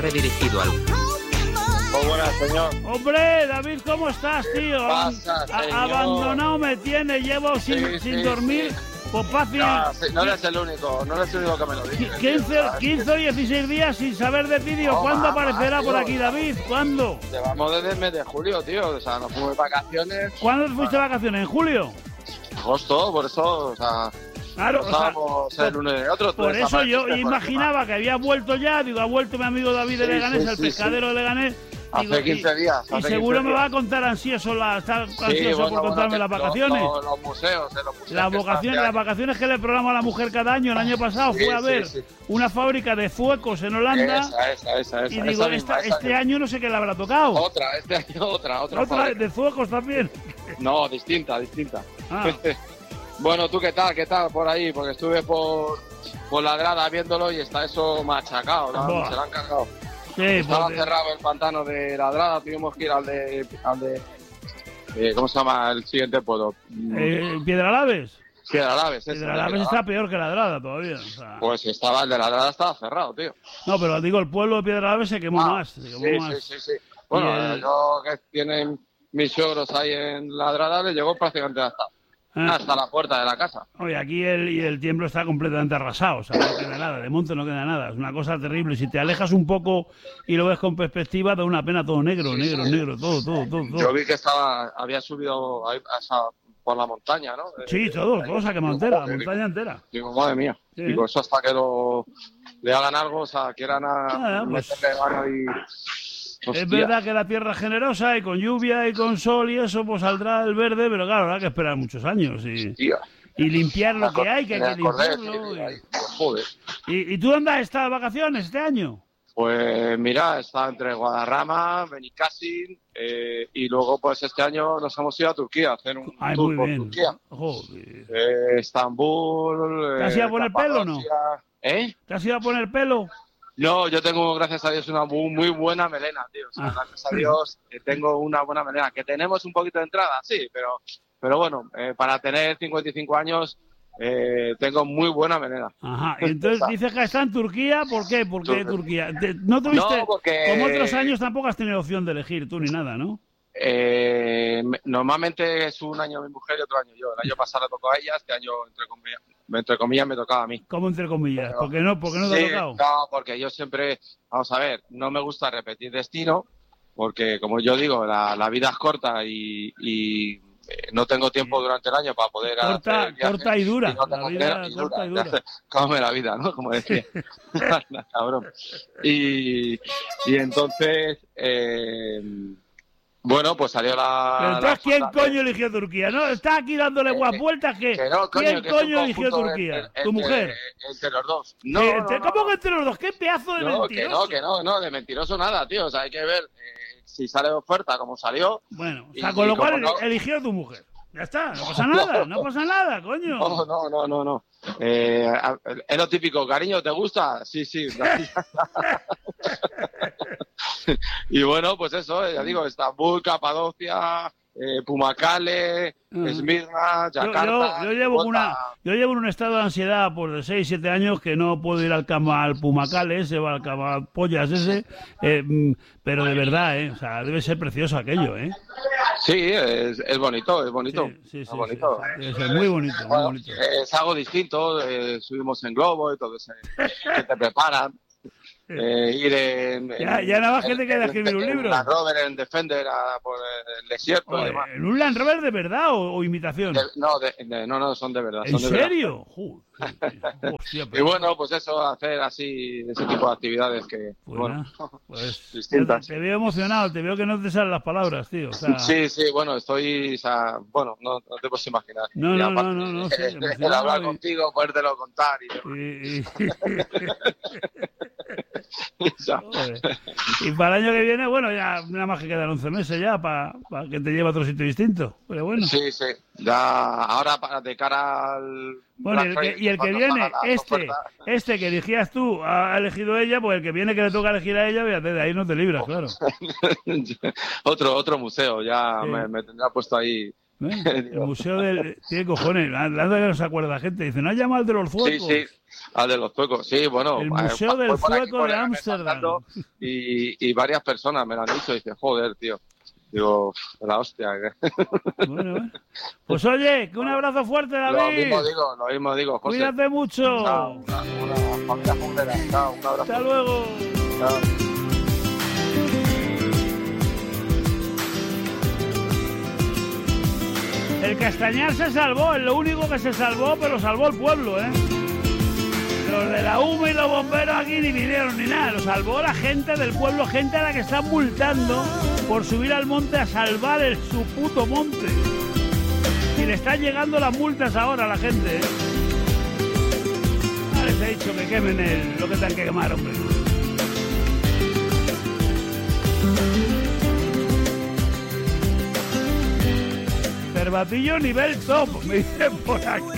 mensaje dirigido al... Muy buenas, señor. Hombre, David, ¿cómo estás, tío? ¿Qué pasa, señor? Abandonado me tiene, llevo sin dormir. Pues fácil. No eres el único que me lo dice. 15 o 16 días sin saber de ti, tío. ¿Cuándo aparecerá por aquí, David? ¿Cuándo? Llevamos desde el mes de julio, tío. O sea, nos fuimos de vacaciones. ¿Cuándo fuiste de vacaciones? ¿En julio? Agosto, por eso, o sea... Claro, estábamos el uno y el otro. Por eso yo imaginaba que había vuelto ya. Digo, ha vuelto mi amigo David de Leganés, el pescadero de Leganés. Hace 15 días. Y seguro me va a contar ansioso por contarme las vacaciones. Los museos, las vacaciones que le programo a la mujer cada año. El año pasado fue a ver una fábrica de zuecos en Holanda. Esa. Y digo, este año no sé qué le habrá tocado. Este año otra. ¿Otra de zuecos también? No, distinta. Ah. Bueno, ¿tú qué tal por ahí? Porque estuve por la grada viéndolo y está eso machacado, ¿no? Se lo han cargado. Sí, estaba cerrado el pantano de Ladrada, tuvimos que ir al de ¿cómo se llama el siguiente pueblo? ¿Piedralaves? Piedralaves, Piedralaves está peor que Ladrada todavía. O sea... Pues el de Ladrada estaba cerrado, tío. No, pero digo, el pueblo de Piedralaves se quemó más. Sí. Bueno, yo que tienen mis suegros ahí en Ladrada, le llegó prácticamente hasta la puerta de la casa. Oye, aquí el tiemblo está completamente arrasado, o sea, no queda nada, de monte no queda nada, es una cosa terrible. Si te alejas un poco y lo ves con perspectiva, da una pena, todo negro, todo. Yo vi que había subido por la montaña, ¿no? Sí, todo se ha quemado entera, la montaña entera. Digo, madre mía, digo, eso hasta que le hagan algo, o sea, quieran meterle mano y... Hostia. Es verdad que la tierra es generosa y con lluvia y con sol y eso pues saldrá el verde, pero claro, habrá que esperar muchos años y limpiar lo que hay limpiarlo. Joder. ¿Y tú dónde has estado de vacaciones este año? Pues mira, está entre Guadarrama, Benicàssim y luego pues este año nos hemos ido a Turquía a hacer un tour por Turquía. Estambul. ¿Te has ido a poner pelo o no? ¿Te has ido a poner pelo? No, yo tengo, gracias a Dios, una muy buena melena, tío. O sea, gracias a Dios tengo una buena melena. Que tenemos un poquito de entrada, sí, pero bueno, para tener 55 años tengo muy buena melena. Ajá, y entonces dices que está en Turquía, ¿por qué? ¿Por qué Turquía? ¿No tuviste, no, porque... como otros años, tampoco has tenido opción de elegir tú ni nada, ¿no? Normalmente es un año mi mujer y otro año yo. El año pasado le tocó a ella, este año, entre comillas, me tocaba a mí. ¿Cómo entre comillas? ¿Por qué no te ha tocado? No, porque yo siempre, vamos a ver, no me gusta repetir destino, porque como yo digo, la vida es corta y no tengo tiempo durante el año para poder corta y dura. Corta y dura. Cómeme la vida, ¿no? Como decía. Cabrón. Y entonces... bueno, pues salió Pero entonces, ¿quién coño eligió Turquía? ¿No? ¿Estás aquí dándole vueltas? ¿Quién coño eligió Turquía? ¿Tu mujer? Entre los dos. ¿Cómo que entre los dos? ¿Qué pedazo de mentiroso? Que no, de mentiroso nada, tío. O sea, hay que ver si sale oferta como salió. Bueno, o sea, con lo cual eligió a tu mujer. Ya está, no pasa nada, coño. No. Es lo típico, cariño, ¿te gusta? Sí. Y bueno, pues eso, ya digo, Estambul, Capadocia, Pumacale, Esmirna, Yakarta... Yo llevo en un estado de ansiedad por 6-7 años que no puedo ir al Pumacale ese, o al Camapollas ese, pero de verdad, o sea, debe ser precioso aquello, Sí, es bonito. Sí, es bonito. Es muy bonito, muy bonito. Es algo distinto, subimos en globo y todo eso, que te preparan. Ir ya nada más que te queda escribir un libro. En Land Rover, en Defender, por el desierto. ¿En un Land Rover de verdad o imitación? No, son de verdad. ¿En serio? Hostia, y bueno, pues eso, hacer así ese tipo de actividades que, pues distintas. Te veo emocionado, te veo que no te salen las palabras, tío. O sea... Sí, bueno, estoy, o sea, bueno, no te puedes imaginar. No. Sí, el hablar contigo, podértelo contar y para el año que viene, bueno, ya nada más que quedan 11 meses ya para que te lleve a otro sitio distinto. Pero bueno. Sí. Ya ahora de cara al... Bueno, y el que viene, este que elegías tú, ha elegido ella, pues el que viene que le toca elegir a ella, fíjate, de ahí no te libras, claro. otro museo, ya me tendrá puesto ahí El museo del... Tiene cojones, anda que no se acuerda la gente. Dice, ¿no has llamado al de los zuecos? Sí, al de los zuecos, sí, bueno. El museo del zueco de Ámsterdam. Y varias personas me lo han dicho y dice, joder, tío. Digo, la hostia. Bueno. Pues oye, que un abrazo fuerte, David. Lo mismo digo, José. Cuídate mucho. Chao, una familia juguera. Chao, un abrazo. Hasta luego. Chao. El Castañar se salvó, es lo único que se salvó, pero salvó el pueblo, ¿eh? Los de la UMA y los bomberos aquí ni vinieron ni nada, lo salvó la gente del pueblo, gente a la que están multando por subir al monte a salvar su puto monte. Y le están llegando las multas ahora a la gente, ¿eh? Ah, les he dicho que quemen lo que tengan que quemar, hombre. Cervatillo nivel top, me dicen por aquí.